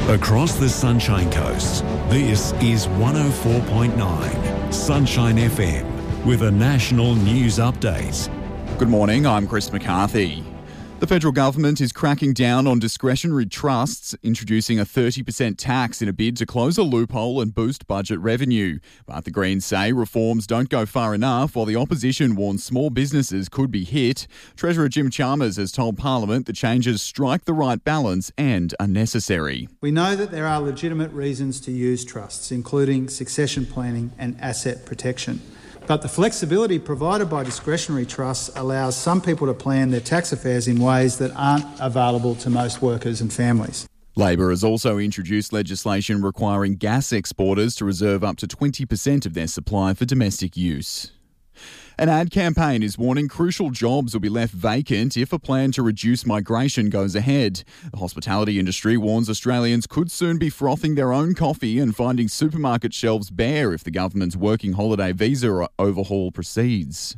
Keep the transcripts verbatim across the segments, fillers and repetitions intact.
Across the Sunshine Coast, this is one oh four point nine Sunshine F M with a national news update. Good morning, I'm Chris McCarthy. The federal government is cracking down on discretionary trusts, introducing a thirty percent tax in a bid to close a loophole and boost budget revenue. But the Greens say reforms don't go far enough, while the opposition warns small businesses could be hit. Treasurer Jim Chalmers has told Parliament the changes strike the right balance and are necessary. We know that there are legitimate reasons to use trusts, including succession planning and asset protection. But the flexibility provided by discretionary trusts allows some people to plan their tax affairs in ways that aren't available to most workers and families. Labor has also introduced legislation requiring gas exporters to reserve up to twenty percent of their supply for domestic use. An ad campaign is warning crucial jobs will be left vacant if a plan to reduce migration goes ahead. The hospitality industry warns Australians could soon be frothing their own coffee and finding supermarket shelves bare if the government's working holiday visa overhaul proceeds.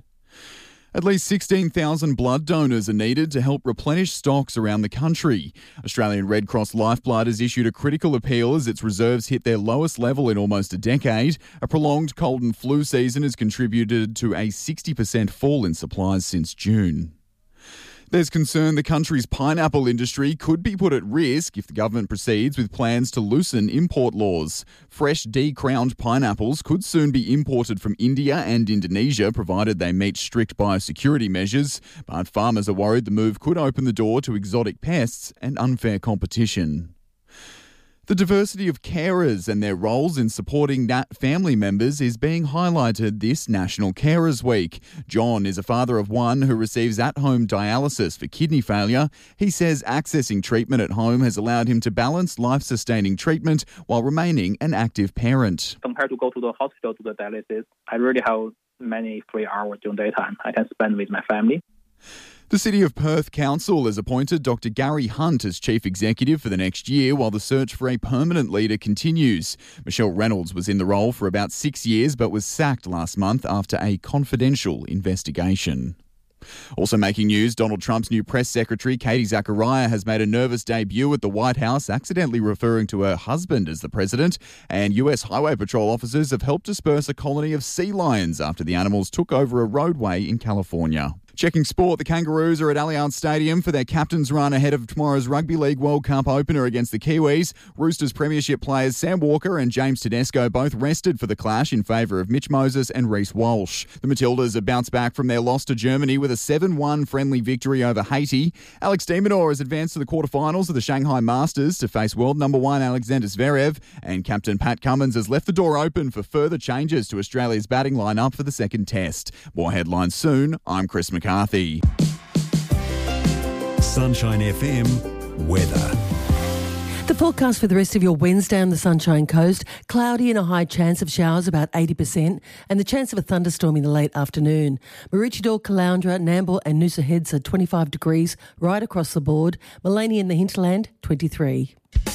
At least sixteen thousand blood donors are needed to help replenish stocks around the country. Australian Red Cross Lifeblood has issued a critical appeal as its reserves hit their lowest level in almost a decade. A prolonged cold and flu season has contributed to a sixty percent fall in supplies since June. There's concern the country's pineapple industry could be put at risk if the government proceeds with plans to loosen import laws. Fresh decrowned pineapples could soon be imported from India and Indonesia, provided they meet strict biosecurity measures. But farmers are worried the move could open the door to exotic pests and unfair competition. The diversity of carers and their roles in supporting family members is being highlighted this National Carers Week. John is a father of one who receives at-home dialysis for kidney failure. He says accessing treatment at home has allowed him to balance life-sustaining treatment while remaining an active parent. Compared to go to the hospital to the dialysis, I really have many free hours during daytime I can spend with my family. The City of Perth Council has appointed Doctor Gary Hunt as Chief Executive for the next year while the search for a permanent leader continues. Michelle Reynolds was in the role for about six years but was sacked last month after a confidential investigation. Also making news, Donald Trump's new press secretary, Katie Zachariah, has made a nervous debut at the White House, accidentally referring to her husband as the president. And U S Highway Patrol officers have helped disperse a colony of sea lions after the animals took over a roadway in California. Checking sport, the Kangaroos are at Allianz Stadium for their captain's run ahead of tomorrow's Rugby League World Cup opener against the Kiwis. Roosters premiership players Sam Walker and James Tedesco both rested for the clash in favour of Mitch Moses and Reece Walsh. The Matildas have bounced back from their loss to Germany with a seven one friendly victory over Haiti. Alex de Minaur has advanced to the quarterfinals of the Shanghai Masters to face world number one Alexander Zverev, and Captain Pat Cummins has left the door open for further changes to Australia's batting lineup for the second test. More headlines soon. I'm Chris McCarthy. McCarthy. Sunshine F M weather. The forecast for the rest of your Wednesday on the Sunshine Coast, cloudy and a high chance of showers, about eighty percent, and the chance of a thunderstorm in the late afternoon. Maroochydore, Caloundra, Nambour and Noosa Heads are twenty-five degrees right across the board. Maleny in the hinterland, twenty-three.